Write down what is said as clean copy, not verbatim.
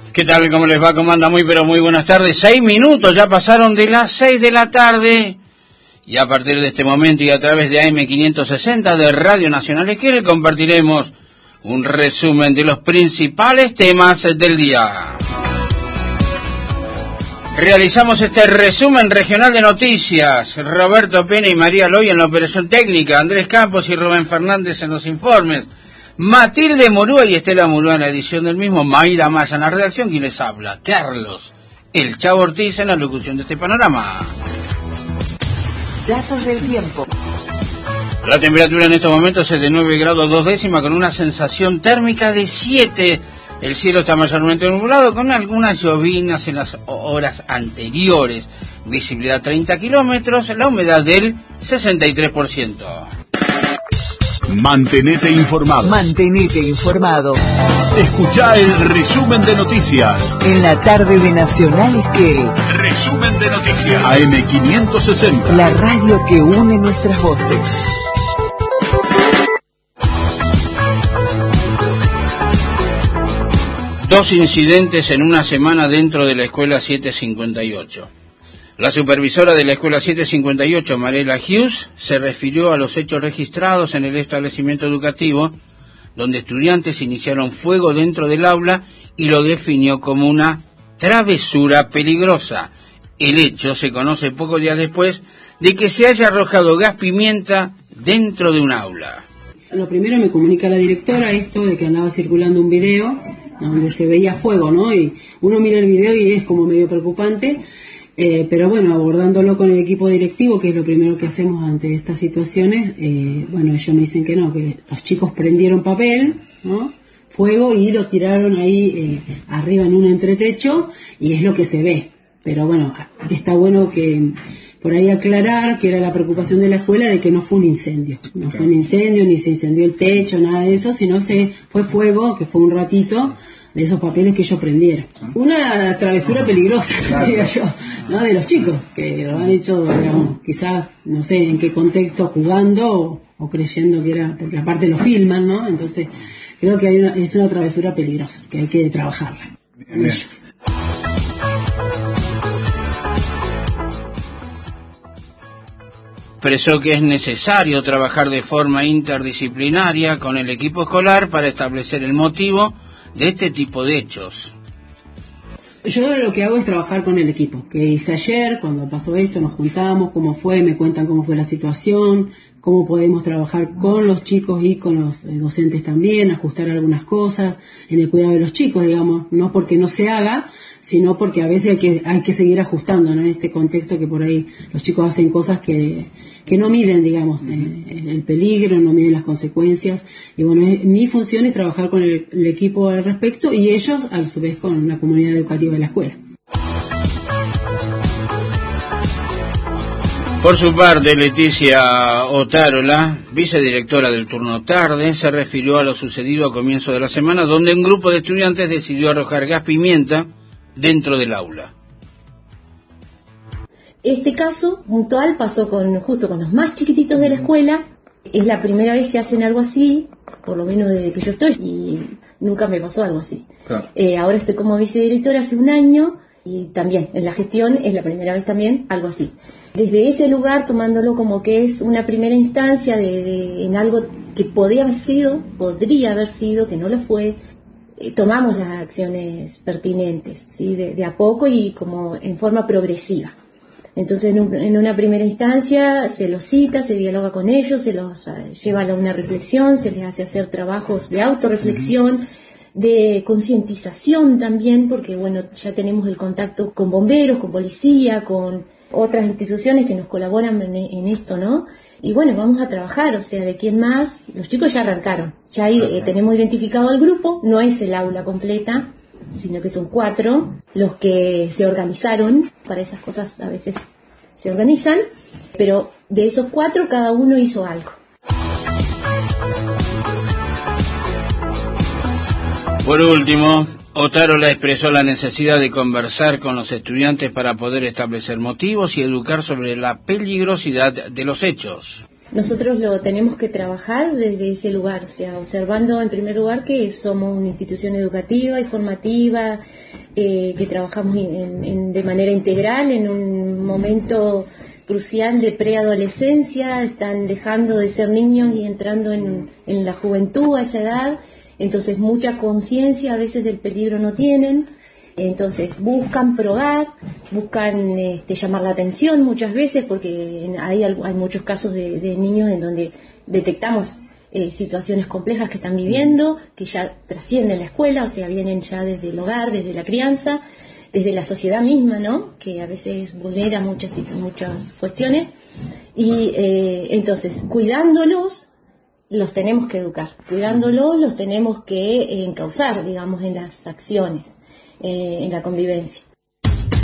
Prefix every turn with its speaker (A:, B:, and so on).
A: ¿Qué tal? ¿Cómo les va? ¿Cómo anda? Muy pero muy buenas tardes. 6 minutos ya pasaron de las 6 de la tarde. Y a partir de este momento y a través de AM560 de Radio Nacional Esquel compartiremos un resumen de los principales temas del día. Realizamos este resumen regional de noticias. Roberto Pena y María Loy en la operación técnica, Andrés Campos y Rubén Fernández en los informes, Matilde Murúa y Estela Murúa en la edición del mismo, Mayra Maya en la redacción, quien les habla, Carlos El Chavo Ortiz en la locución de este panorama.
B: Datos del tiempo.
A: La temperatura en estos momentos es de 9 grados 2 décimas con una sensación térmica de 7. El cielo está mayormente nublado con algunas llovinas en las horas anteriores. Visibilidad 30 kilómetros, la humedad del 63%.
C: Mantenete informado.
B: Mantenete informado.
C: Escuchá el resumen de noticias.
B: En la tarde de Nacional Esquel.
C: Resumen de noticias. AM560.
B: La radio que une nuestras voces.
A: Dos incidentes en una semana dentro de la escuela 758. La supervisora de la escuela 758, Mariela Hughes, se refirió a los hechos registrados en el establecimiento educativo, donde estudiantes iniciaron fuego dentro del aula y lo definió como una travesura peligrosa. El hecho se conoce pocos días después de que se haya arrojado gas pimienta dentro de un aula.
D: Lo primero me comunica la directora esto de que andaba circulando un video donde se veía fuego, ¿no? Y uno mira el video y es como medio preocupante. Pero bueno, abordándolo con el equipo directivo, que es lo primero que hacemos ante estas situaciones, bueno, ellos me dicen que no, que los chicos prendieron papel, ¿no? Fuego y lo tiraron ahí arriba en un entretecho y es lo que se ve. Pero bueno, está bueno que por ahí aclarar que era la preocupación de la escuela de que no fue un incendio. No fue un incendio, ni se incendió el techo, nada de eso, sino fue fuego, que fue un ratito, de esos papeles que ellos prendieron. Una travesura peligrosa, diría yo, ¿no? De los chicos, que lo han hecho, digamos, quizás, no sé en qué contexto, jugando o creyendo que era, porque aparte lo filman, ¿no? Entonces, creo que es una travesura peligrosa, que hay que trabajarla. Bien. Ellos.
A: Expresó que es necesario trabajar de forma interdisciplinaria con el equipo escolar para establecer el motivo de este tipo de hechos.
D: Yo lo que hago es trabajar con el equipo, que hice ayer, cuando pasó esto, nos juntamos, cómo fue, me cuentan cómo fue la situación, cómo podemos trabajar con los chicos y con los docentes también, ajustar algunas cosas en el cuidado de los chicos, digamos, no porque no se haga, sino porque a veces hay que seguir ajustando, ¿no? En este contexto que por ahí los chicos hacen cosas que no miden, digamos, el peligro, no miden las consecuencias, y bueno, mi función es trabajar con el equipo al respecto y ellos a su vez con la comunidad educativa de la escuela.
A: Por su parte, Leticia Otárola, vicedirectora del turno tarde, se refirió a lo sucedido a comienzo de la semana, donde un grupo de estudiantes decidió arrojar gas pimienta dentro del aula.
E: Este caso puntual pasó justo con los más chiquititos de la escuela. Es la primera vez que hacen algo así, por lo menos desde que yo estoy, y nunca me pasó algo así. Claro. Ahora estoy como vicedirectora hace un año y también en la gestión es la primera vez también algo así. Desde ese lugar, tomándolo como que es una primera instancia en algo que podría haber sido, que no lo fue, tomamos las acciones pertinentes, ¿sí? De a poco y como en forma progresiva. Entonces, en una primera instancia se los cita, se dialoga con ellos, se los lleva a una reflexión, se les hace hacer trabajos de autorreflexión, de concientización también, porque bueno, ya tenemos el contacto con bomberos, con policía, con otras instituciones que nos colaboran en esto, ¿no? Y bueno, vamos a trabajar, o sea, ¿de quién más? Los chicos ya arrancaron, ya ahí tenemos identificado al grupo, no es el aula completa, sino que son 4 los que se organizaron, para esas cosas a veces se organizan, pero de esos 4 cada uno hizo algo.
A: Por último, Otárola expresó la necesidad de conversar con los estudiantes para poder establecer motivos y educar sobre la peligrosidad de los hechos.
E: Nosotros lo tenemos que trabajar desde ese lugar, o sea, observando en primer lugar que somos una institución educativa y formativa, que trabajamos de manera integral en un momento crucial de preadolescencia, están dejando de ser niños y entrando en la juventud a esa edad, entonces mucha conciencia a veces del peligro no tienen. Entonces buscan probar, buscan llamar la atención muchas veces, porque hay muchos casos de niños en donde detectamos situaciones complejas que están viviendo, que ya trascienden la escuela, o sea, vienen ya desde el hogar, desde la crianza, desde la sociedad misma, ¿no? Que a veces vulnera muchas cuestiones. Y entonces, cuidándolos, los tenemos que educar, cuidándolos, los tenemos que encauzar, digamos, en las acciones. En la convivencia.